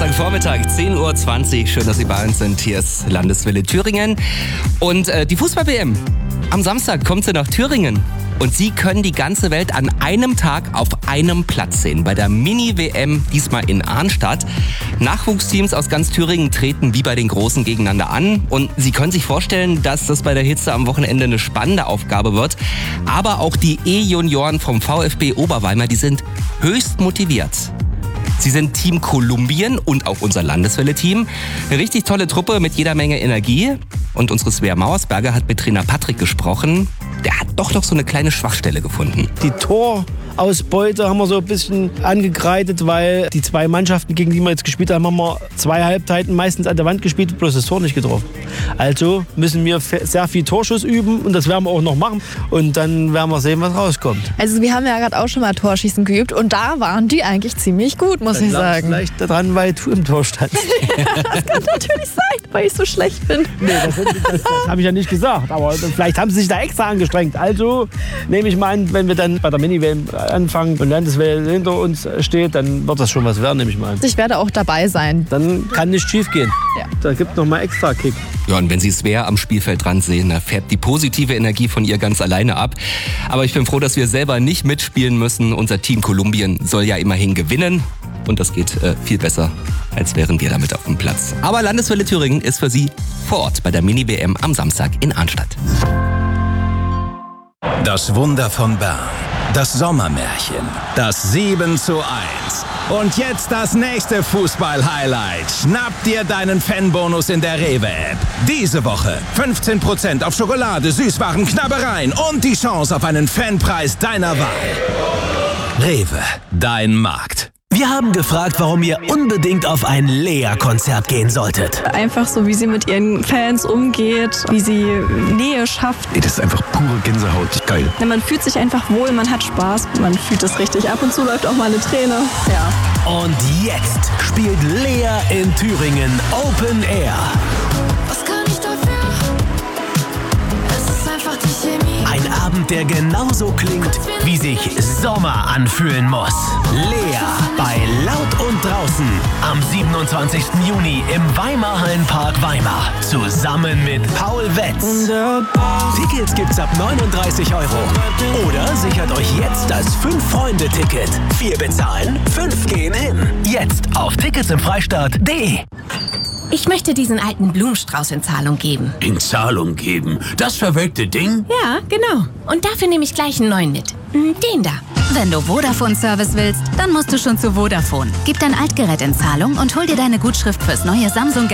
Samstagvormittag, 10:20 Uhr. Schön, dass Sie bei uns sind. Hier ist Landeswelle Thüringen. Und die Fußball-WM. Am Samstag kommt sie nach Thüringen. Und Sie können die ganze Welt an einem Tag auf einem Platz sehen. Bei der Mini-WM, diesmal in Arnstadt. Nachwuchsteams aus ganz Thüringen treten wie bei den Großen gegeneinander an. Und Sie können sich vorstellen, dass das bei der Hitze am Wochenende eine spannende Aufgabe wird. Aber auch die E-Junioren vom VfB Oberweimar, die sind höchst motiviert. Sie sind Team Kolumbien und auch unser Landeswelle-Team. Eine richtig tolle Truppe mit jeder Menge Energie. Und unsere Svea Mauersberger hat mit Trainer Patrick gesprochen. Der hat doch noch so eine kleine Schwachstelle gefunden. Die Torausbeute haben wir so ein bisschen angekreidet, weil die zwei Mannschaften, gegen die wir jetzt gespielt haben, haben wir 2 Halbzeiten meistens an der Wand gespielt, bloß das Tor nicht getroffen. Also müssen wir sehr viel Torschuss üben und das werden wir auch noch machen. Und dann werden wir sehen, was rauskommt. Also wir haben ja gerade auch schon mal Torschießen geübt und da waren die eigentlich ziemlich gut, muss ich sagen. Vielleicht daran, weil du im Tor standst. Ja, das kann natürlich sein, weil ich so schlecht bin. Nee, das habe ich ja nicht gesagt. Aber vielleicht haben sie sich da extra angestrengt. Also nehme ich mal an, wenn wir dann bei der Mini-WM anfangen und Landeswelle hinter uns steht, dann wird das schon was werden, nehme ich mal an. Ich werde auch dabei sein. Dann kann nicht schief gehen. Ja. Da gibt noch mal extra Kick. Ja, und wenn Sie Svea am Spielfeld dran sehen, da färbt die positive Energie von ihr ganz alleine ab. Aber ich bin froh, dass wir selber nicht mitspielen müssen. Unser Team Kolumbien soll ja immerhin gewinnen. Und das geht viel besser, als wären wir damit auf dem Platz. Aber Landeswelle Thüringen ist für Sie vor Ort bei der Mini-WM am Samstag in Arnstadt. Das Wunder von Bern. Das Sommermärchen. Das 7:1. Und jetzt das nächste Fußball-Highlight. Schnapp dir deinen Fanbonus in der Rewe-App. Diese Woche 15% auf Schokolade, Süßwaren, Knabbereien und die Chance auf einen Fanpreis deiner Wahl. Rewe, dein Markt. Wir haben gefragt, warum ihr unbedingt auf ein Lea-Konzert gehen solltet. Einfach so, wie sie mit ihren Fans umgeht, wie sie Nähe schafft. Das ist einfach pure Gänsehaut, geil. Ja, man fühlt sich einfach wohl, man hat Spaß, man fühlt es richtig. Ab und zu läuft auch mal eine Träne. Ja. Und jetzt spielt Lea in Thüringen Open Air. Was kann ich dafür? Es ist einfach die Chemie. Ein Abend, der genauso klingt, wie sich Sommer anfühlen muss. Lea bei Laut und Draußen am 27. Juni im Weimarhallenpark Weimar. Zusammen mit Paul Wetz. Tickets gibt's ab 39 €. Oder sichert euch jetzt das 5-Freunde-Ticket. 4 bezahlen, 5 gehen hin. Jetzt auf ticketsimfreistaat.de. Ich möchte diesen alten Blumenstrauß in Zahlung geben. In Zahlung geben? Das verwelkte Ding? Ja, genau. Und dafür nehme ich gleich einen neuen mit. Den da. Wenn du Vodafone-Service willst, dann musst du schon zu Vodafone. Gib dein Altgerät in Zahlung und hol dir deine Gutschrift fürs neue Samsung